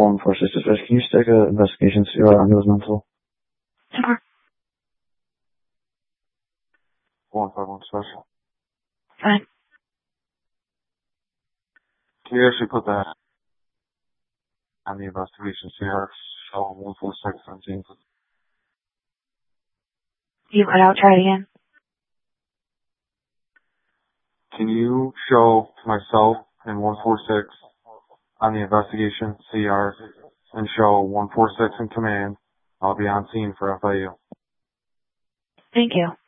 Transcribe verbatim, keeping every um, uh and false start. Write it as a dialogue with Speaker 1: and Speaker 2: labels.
Speaker 1: one four six six. Can you stick an investigation C R on those mental?
Speaker 2: Sure.
Speaker 1: one five one special.
Speaker 2: Fine.
Speaker 1: Can you actually put that on the investigation C R? Show one four six seventeen.
Speaker 2: You cut out, try it again.
Speaker 1: Can you show myself and one four six on the investigation C R and show one four six in command? I'll be on scene for F I U.
Speaker 2: Thank you.